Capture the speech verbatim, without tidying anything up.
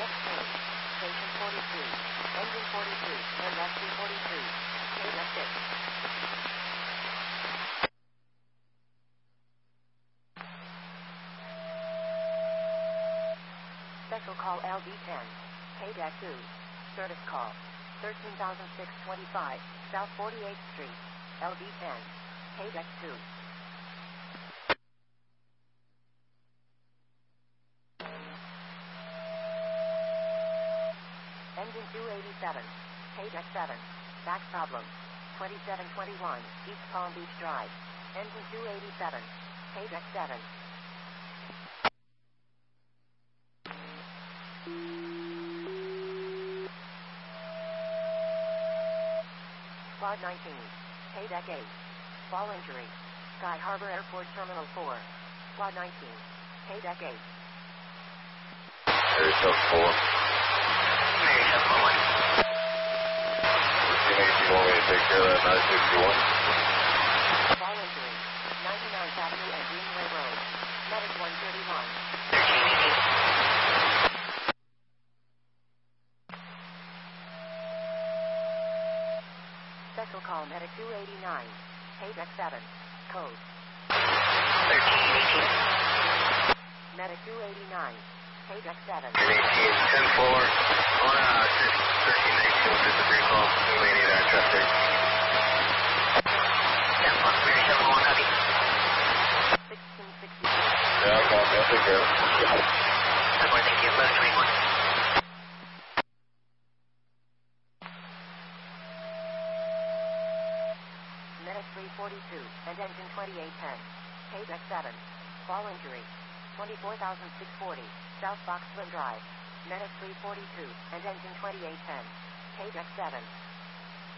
sixteen. Station forty-two. Engine forty-two. And rescue forty-three. Data six. Special call L D ten. K D E C two. Service call. thirteen thousand six hundred twenty-five, South forty-eighth Street. L D ten. K D E C two. Engine two eighty-seven. K D E C seven. Back problem. twenty-seven twenty-one, East Palm Beach Drive. Engine two eighty-seven. K D E C seven. Quad nineteen. K D E C eight. Fall injury. Sky Harbor Airport Terminal four. Quad nineteen. K D E C eight. There's no four. Mary seven one one. You think you want me to take care of that nine sixty-one? Fall injury. ninety-ninth Avenue and Greenway Road. Medic one thirty-one. thirteen eighteen. Special call Medic two eighty-nine. K D E C seven. Code. thirteen eighteen. Medic two eighty-nine. K D E C seven. eighteen, ten four. On uh, thirteen nineteen, this is a brief call. We may need our traffic. ten one, Mary seven one, copy. sixteen sixty-six. Yeah, I got that. Take care. ten one, thank you. eleven twenty-one. Medic three forty-two and engine twenty-eight ten. K D E C seven. Fall injury. twenty-four thousand six hundred forty. South Foxwood Drive. Medic three forty-two and engine twenty-eight ten. K D E C seven.